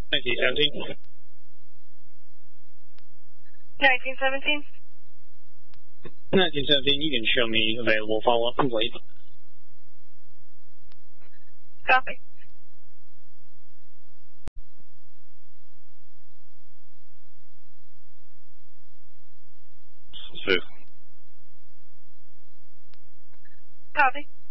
1917. 1917. 1917, you can show me available follow-up complete. Copy. Sue. Copy.